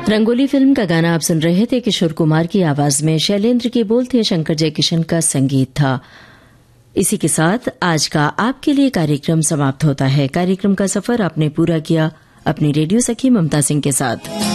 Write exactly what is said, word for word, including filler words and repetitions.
Rangoli film का गाना आप सुन रहे थे किशोर कुमार की आवाज में। शैलेंद्र के बोल थे, शंकर जयकिशन का संगीत था। इसी के साथ आज का आपके लिए कार्यक्रम समाप्त होता है। कार्यक्रम का सफर आपने पूरा किया अपनी रेडियो सखी ममता सिंह के साथ।